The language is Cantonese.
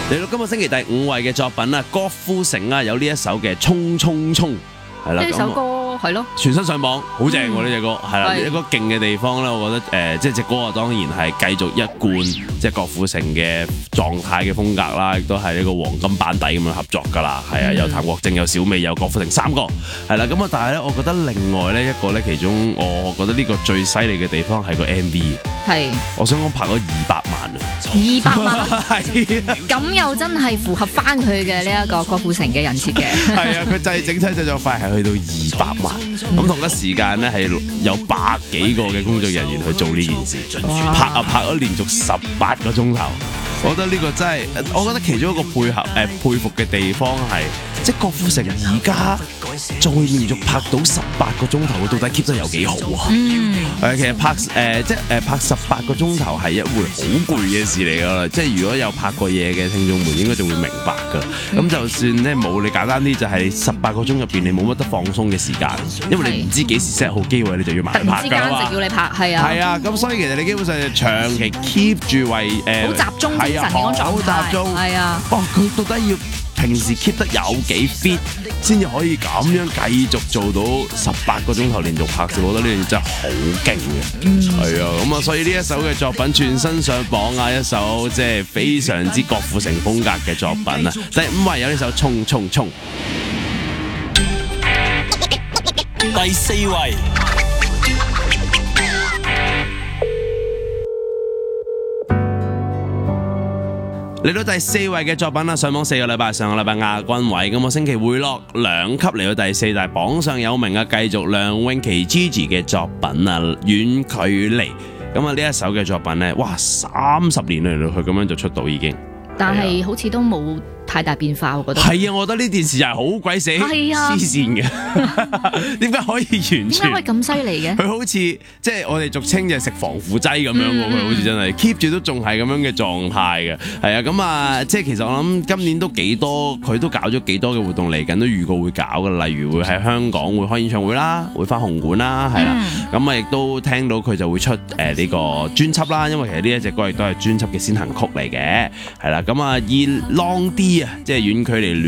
嚟到今個星期第5位嘅作品啊，郭富城啊有呢一首嘅《衝衝衝》係啦， 呢首歌係咯， 全身上網好正喎呢隻歌，係啦， 係一個勁嘅地方咧，我覺得即係隻歌啊，當然係繼續一貫即係郭富城嘅狀態嘅風格啦，亦都係呢個黃金班底咁樣合作㗎啦，係啊，有譚國正、有小美、有郭富城3個，係啦，咁啊，但係咧，我覺得另外咧一個咧，其中我覺得呢個最犀利嘅地方係個 MV， 係我想講拍咗200萬啊 ，200萬， 係啊， 咁又真係符合翻佢嘅呢一個郭富城嘅人設嘅。 係啊，佢整體製作費係去到200萬，咁同一時間咧係有100幾個嘅工作人員去做呢件事，拍咗連續18個鐘頭。我覺得呢個真係，我覺得其中一個佩服嘅地方係，即係郭富城而家再連續拍到18個鐘頭，到底 keep 得有幾好啊？其實拍18個鐘頭係一回好攰嘅事嚟㗎啦，即係如果有拍過嘢嘅聽眾們應該仲會明白㗎。咁就算咧冇，你簡單啲就係18個鐘入邊你冇乜得放鬆嘅時間，因為你唔知幾時 set 好機位，你就要埋去拍㗎嘛。突然之間就要你拍，係啊。係啊，咁所以其實你基本上就長期 keep 住為好集中精神嗰種狀態， 好集中，係啊。佢到底要平時 keep 得有幾 fit 先至可以咁樣繼續做到18個鐘頭連續拍攝？我覺得呢樣嘢真係好勁嘅。係啊，咁啊，所以呢一首嘅作品全身上榜啊，一首即係非常之郭富城風格嘅作品啊。第5位有呢首《衝衝衝》， 第4位。 嚟到第4位嘅作品啦，上榜4個禮拜，上個禮拜亞軍位，咁我星期回落2級嚟到第4，但係榜上有名啊，繼續梁詠琪 Gigi 嘅作品啊，遠距離，咁啊呢一首嘅作品呢，哇30年嚟到佢咁樣就出道已經， 但係好似都冇太大變化，我覺得係啊，我覺得呢電視又係好鬼死黐線嘅，點解可以完全？點解可以咁犀利嘅？ 佢好似即係我哋俗稱就係食防腐劑咁樣喎，佢好似真係 keep 住都仲係咁樣嘅狀態嘅，係啊，咁啊，即係其實我諗今年都幾多，佢都搞咗幾多嘅活動嚟緊，都預告會搞嘅，例如會喺香港會開演唱會啦，會返紅館啦，係啦，咁啊亦都聽到佢就會出呢個專輯啦，因為其實呢一隻歌亦都係專輯嘅先行曲嚟嘅，係啦，咁啊以 Long D。即係遠距離